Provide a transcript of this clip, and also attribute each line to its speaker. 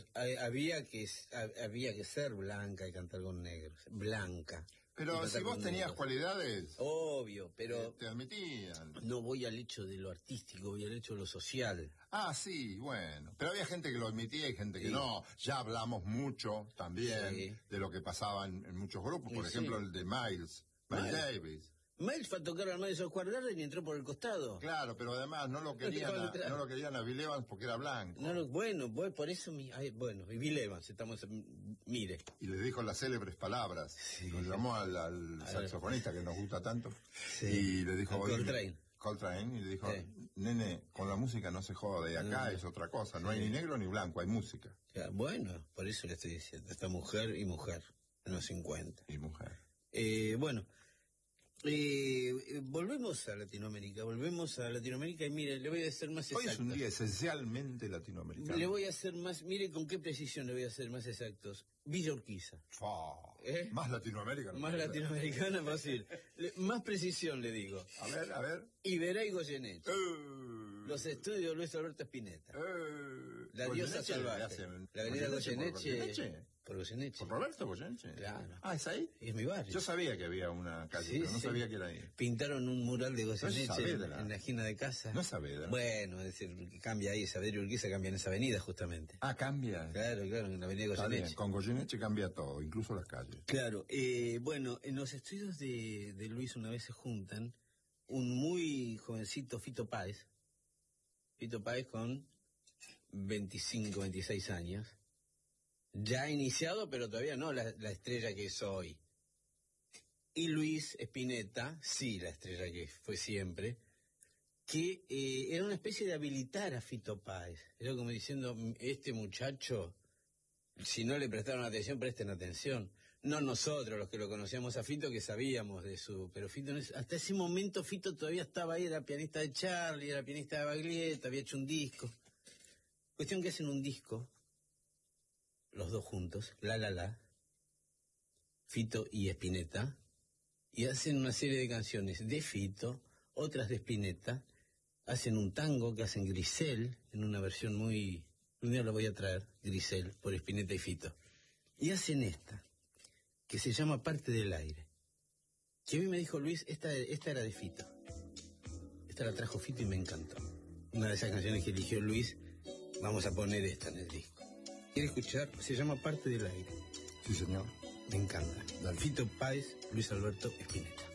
Speaker 1: había que ser blanca y cantar con negros. Blanca.
Speaker 2: Pero si vos tenías cualidades...
Speaker 1: Obvio, pero...
Speaker 2: te admitían.
Speaker 1: No voy al hecho de lo artístico, voy al hecho de lo social.
Speaker 2: Ah, sí, bueno. Pero había gente que lo admitía y gente que no. Ya hablamos mucho también de lo que pasaba en muchos grupos. Por ejemplo, el de Miles Davis.
Speaker 1: Miles fue a tocar al Madison Square Garden y entró por el costado.
Speaker 2: Claro, pero además no lo querían a Bill Evans porque era blanco.
Speaker 1: Bueno, por eso... y Bill Evans, mire.
Speaker 2: Y le dijo las célebres palabras. Sí. Lo llamó al saxofonista que nos gusta tanto. Sí. Y le dijo... Coltrane, y le dijo, nene, con la música no se jode, acá es otra cosa, no hay ni negro ni blanco, hay música.
Speaker 1: Bueno, por eso le estoy diciendo, esta mujer, en los 50.
Speaker 2: Y mujer.
Speaker 1: Volvemos a Latinoamérica y mire, le voy a hacer más exactos.
Speaker 2: Hoy es un día esencialmente latinoamericano.
Speaker 1: Le voy a hacer más, mire con qué precisión le voy a hacer más exactos. Villa Urquiza.
Speaker 2: Más latinoamericana.
Speaker 1: Más latinoamericana fácil. Más precisión le digo.
Speaker 2: A ver.
Speaker 1: Iberá y Goyeneche. Los estudios Luis Alberto Spinetta. La diosa salvaje. La avenida Goyeneche. ¿Por Goyeneche?
Speaker 2: ¿Por Roberto Goyeneche?
Speaker 1: Claro.
Speaker 2: Ah, ¿es ahí?
Speaker 1: Es mi barrio.
Speaker 2: Yo sabía que había una calle, pero no sabía que era ahí.
Speaker 1: Pintaron un mural de Goyeneche en la esquina de casa.
Speaker 2: No Saavedra.
Speaker 1: Bueno, es decir, cambia ahí, Saavedra y Urquiza cambian esa avenida justamente.
Speaker 2: Ah, cambia.
Speaker 1: Claro, en la avenida Goyeneche.
Speaker 2: Con Goyeneche cambia todo, incluso las calles.
Speaker 1: Claro, en los estudios de Luis una vez se juntan un muy jovencito Fito Páez con 25, 26 años, ya iniciado, pero todavía no la estrella que es hoy. Y Luis Spinetta, sí, la estrella que fue siempre, que era una especie de habilitar a Fito Páez. Era como diciendo, este muchacho, si no le prestaron atención, presten atención. No nosotros, los que lo conocíamos a Fito, que sabíamos de su... Pero Fito, hasta ese momento Fito todavía estaba ahí, era pianista de Charlie, era pianista de Baglietto, había hecho un disco. Cuestión que hacen un disco, los dos juntos, Fito y Spinetta, y hacen una serie de canciones de Fito, otras de Spinetta, hacen un tango que hacen Grisel, en una versión muy... Un día lo voy a traer, Grisel, por Spinetta y Fito. Y hacen esta, que se llama Parte del Aire. Que a mí me dijo Luis, esta era de Fito. Esta la trajo Fito y me encantó. Una de esas canciones que eligió Luis, vamos a poner esta en el disco. ¿Quiere escuchar? Se llama Parte del Aire.
Speaker 2: Sí, señor.
Speaker 1: Me encanta. Fito Páez, Luis Alberto Spinetta.